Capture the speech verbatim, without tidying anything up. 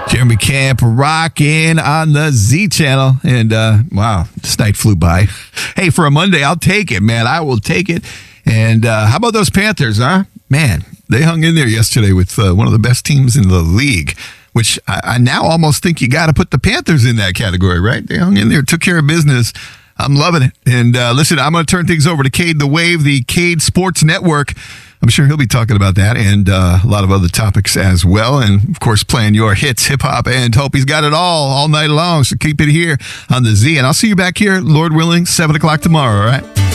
Jeremy Camp rocking on the Z channel. And uh, wow, this night flew by. Hey, for a Monday, I'll take it, man. I will take it. And uh, how about those Panthers, huh? Man, they hung in there yesterday with uh, one of the best teams in the league, which I, I now almost think you got to put the Panthers in that category, right? They hung in there, took care of business. I'm loving it. And uh, listen, I'm going to turn things over to Cade the Wave, the Cade Sports Network. I'm sure he'll be talking about that and uh, a lot of other topics as well. And, of course, playing your hits, hip-hop, and hope. He's got it all, all night long. So keep it here on the Z. And I'll see you back here, Lord willing, seven o'clock tomorrow, all right?